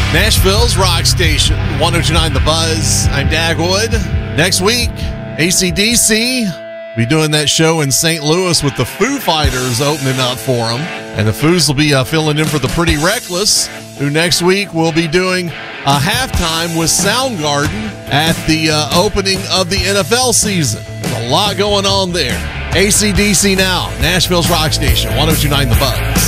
Nashville's Rock Station, 102.9 The Buzz. I'm Dagwood. Next week, AC/DC. Be doing that show in St. Louis with the Foo Fighters opening up for them. And the Foos will be filling in for the Pretty Reckless, who next week will be doing a halftime with Soundgarden at the opening of the NFL season. There's a lot going on there. AC/DC now, Nashville's Rock Station, 102.9 The Buzz.